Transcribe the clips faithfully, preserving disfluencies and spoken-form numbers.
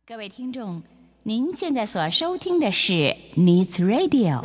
各位听众，您现在所收听的是 Needs Radio。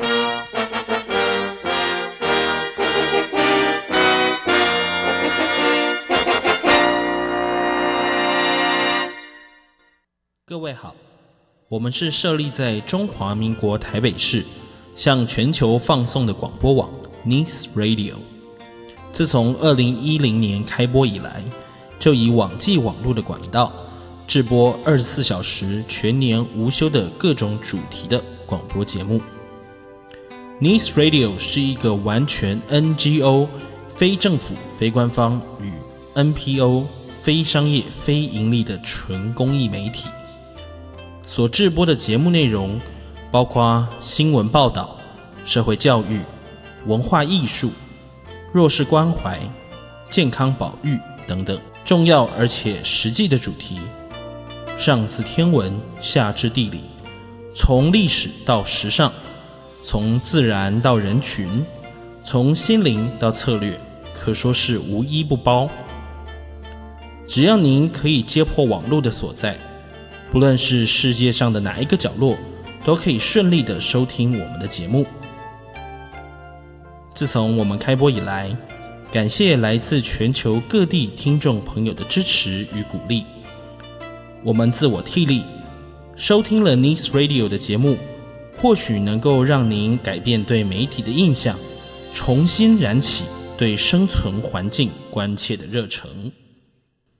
各位好，我们是设立在中华民国台北市，向全球放送的广播网 Needs Radio。自从二零一零年开播以来，就以网际网络的管道制播二十四小时全年无休的各种主题的广播节目。Needs Radio 是一个完全 N G O 非政府非官方与 N P O 非商业非盈利的纯公益媒体，所制播的节目内容包括新闻报道、社会教育、文化艺术、弱势关怀、健康保育等等重要而且实际的主题，上自天文，下至地理，从历史到时尚，从自然到人群，从心灵到策略，可说是无一不包。只要您可以接破网络的所在，不论是世界上的哪一个角落，都可以顺利地收听我们的节目。自从我们开播以来，感谢来自全球各地听众朋友的支持与鼓励。我们自我替力，收听了 Needs Radio 的节目，或许能够让您改变对媒体的印象，重新燃起对生存环境关切的热忱。